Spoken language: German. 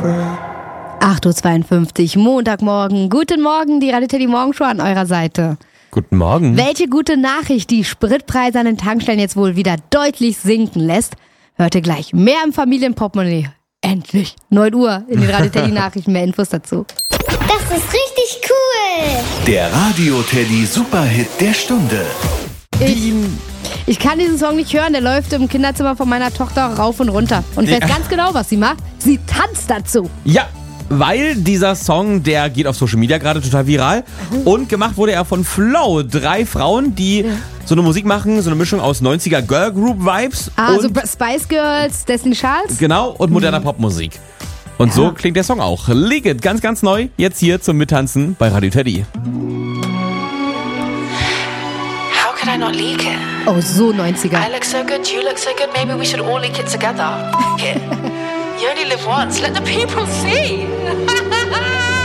8.52 Uhr, Montagmorgen. Guten Morgen, die Radio Teddy Morgenshow an eurer Seite. Guten Morgen. Welche gute Nachricht die Spritpreise an den Tankstellen jetzt wohl wieder deutlich sinken lässt, hört ihr gleich. Mehr im Familienportemonnaie. Endlich. 9 Uhr in den Radio Teddy Nachrichten. Mehr Infos dazu. Das ist richtig cool. Der Radio Teddy Superhit der Stunde. Ich kann diesen Song nicht hören, der läuft im Kinderzimmer von meiner Tochter rauf und runter. Und ich weiß ganz genau, was sie macht. Sie tanzt dazu. Ja, weil dieser Song, der geht auf Social Media gerade total viral. Und gemacht wurde er von Flow. 3 Frauen, die so eine Musik machen, so eine Mischung aus 90er Girl Group Vibes. Also und Spice Girls, Destiny Charles. genau, und moderner Popmusik. Und so klingt der Song auch. Leak It, ganz, ganz neu, jetzt hier zum Mittanzen bei Radio Teddy. How could I not leak it? Oh, so 90er. I look so good, you look so good, maybe we should all leak it together. You only live once, let the people see.